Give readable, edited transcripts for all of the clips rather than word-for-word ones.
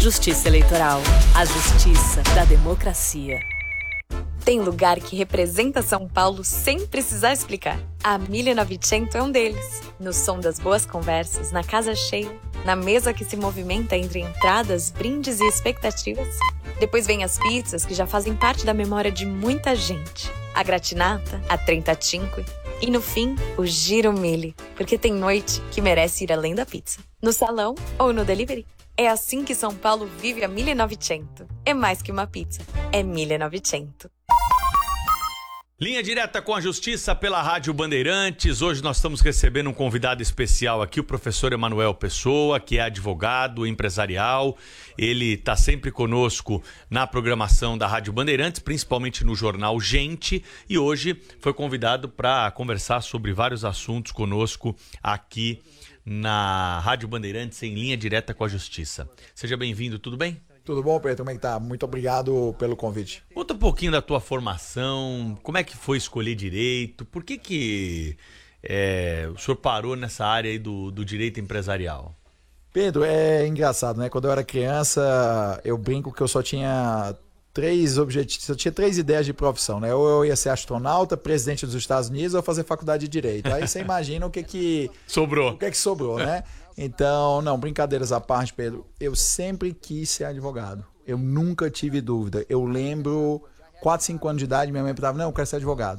Justiça Eleitoral. A justiça da democracia. Tem lugar que representa São Paulo sem precisar explicar. A 1900 é um deles. No som das boas conversas, na casa cheia, na mesa que se movimenta entre entradas, brindes e expectativas. Depois vem as pizzas que já fazem parte da memória de muita gente. A gratinata, a 35 e no fim, o Giro Mille, porque tem noite que merece ir além da pizza. No salão ou no delivery. É assim que São Paulo vive a 1900. É mais que uma pizza, é 1900. Linha direta com a Justiça pela Rádio Bandeirantes. Hoje nós estamos recebendo um convidado especial aqui, o professor Emanuel Pessoa, que é advogado empresarial. Ele está sempre conosco na programação da Rádio Bandeirantes, principalmente no jornal Gente, e hoje foi convidado para conversar sobre vários assuntos conosco aqui na Rádio Bandeirantes, em Linha Direta com a Justiça. Seja bem-vindo, tudo bem? Tudo bom, Pedro? Como é que tá? Muito obrigado pelo convite. Conta um pouquinho da tua formação, como é que foi escolher direito, por que o senhor parou nessa área aí do direito empresarial? Pedro, é engraçado, né? Quando eu era criança, eu brinco que eu só tinha três objetivos, eu tinha três ideias de profissão, né? Ou eu ia ser astronauta, presidente dos Estados Unidos, ou fazer faculdade de Direito. Aí você imagina o que sobrou, né? Então, não, brincadeiras à parte, Pedro, eu sempre quis ser advogado. Eu nunca tive dúvida. Eu lembro, 4, 5 anos de idade, minha mãe perguntava, não, eu quero ser advogado.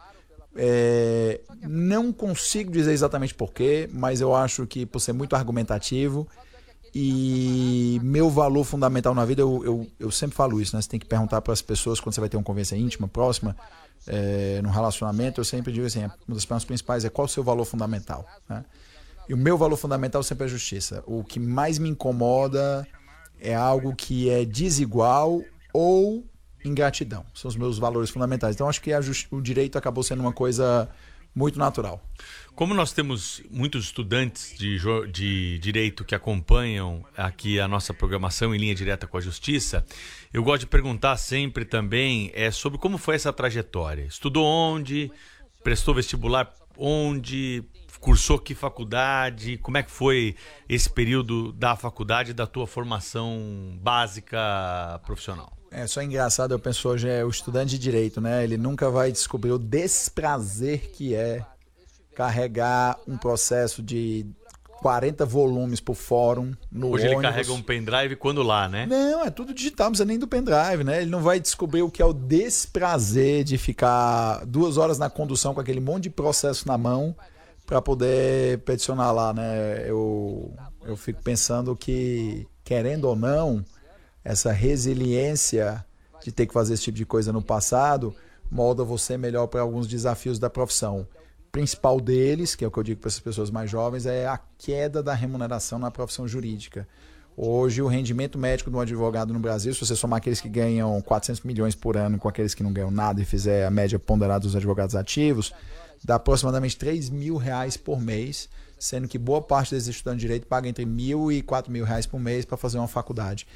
Não consigo dizer exatamente porquê, mas eu acho que por ser muito argumentativo e meu valor fundamental na vida, eu sempre falo isso, né? Você tem que perguntar para as pessoas quando você vai ter uma conversa íntima, próxima, num relacionamento, eu sempre digo assim, uma das perguntas principais é qual o seu valor fundamental, né? E o meu valor fundamental sempre é a justiça. O que mais me incomoda é algo que é desigual ou ingratidão. São os meus valores fundamentais. Então, acho que o direito acabou sendo uma coisa muito natural. Como nós temos muitos estudantes de direito que acompanham aqui a nossa programação em Linha Direta com a Justiça, eu gosto de perguntar sempre também sobre como foi essa trajetória. Estudou onde? Prestou vestibular onde? Cursou que faculdade? Como é que foi esse período da faculdade, da tua formação básica profissional? Só engraçado, eu penso hoje, o estudante de direito, né? Ele nunca vai descobrir o desprazer que é carregar um processo de 40 volumes por fórum no Hoje ônibus. Ele carrega um pendrive quando lá, né? Não, é tudo digital, não precisa nem do pendrive, né? Ele não vai descobrir o que é o desprazer de ficar 2 horas na condução com aquele monte de processo na mão para poder peticionar lá, né? Eu fico pensando que, querendo ou não, essa resiliência de ter que fazer esse tipo de coisa no passado molda você melhor para alguns desafios da profissão. O principal deles, que é o que eu digo para essas pessoas mais jovens, é a queda da remuneração na profissão jurídica. Hoje, o rendimento médico de um advogado no Brasil, se você somar aqueles que ganham 400 milhões por ano com aqueles que não ganham nada e fizer a média ponderada dos advogados ativos, dá aproximadamente R$3.000 por mês, sendo que boa parte desses estudantes de direito paga entre R$1.000 e R$4.000 por mês para fazer uma faculdade.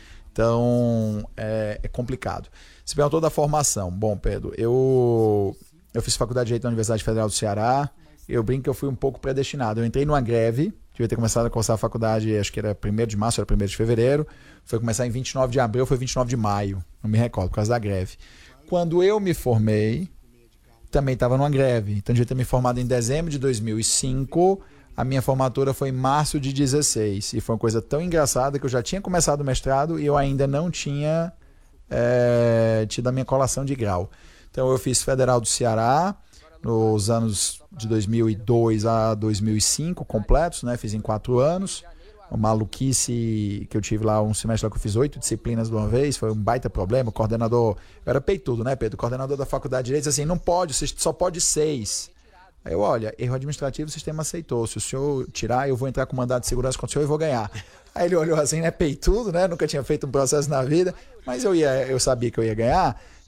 Então, é complicado. Você perguntou da formação. Bom, Pedro, eu fiz faculdade de Direito na Universidade Federal do Ceará. Eu brinco que eu fui um pouco predestinado. Eu entrei numa greve, devia ter começado a cursar a faculdade, acho que era 1º de março, era 1º de fevereiro. Foi começar em 29 de abril, foi 29 de maio, não me recordo, por causa da greve. Quando eu me formei, também estava numa greve. Então, eu devia ter me formado em dezembro de 2005. A minha formatura foi em março de 2016. E foi uma coisa tão engraçada que eu já tinha começado o mestrado e eu ainda não tinha tido a minha colação de grau. Então, eu fiz Federal do Ceará nos anos de 2002 a 2005 completos, né? Fiz em 4 anos. Uma maluquice que eu tive lá, um semestre lá que eu fiz 8 disciplinas de uma vez, foi um baita problema. O coordenador, eu era peitudo, né, Pedro? O coordenador da faculdade de Direito disse assim, não pode, você só pode 6. Aí eu, olha, erro administrativo o sistema aceitou, se o senhor tirar, eu vou entrar com mandado de segurança contra o senhor e vou ganhar. Aí ele olhou assim, né, peitudo, né, nunca tinha feito um processo na vida, mas eu sabia que eu ia ganhar.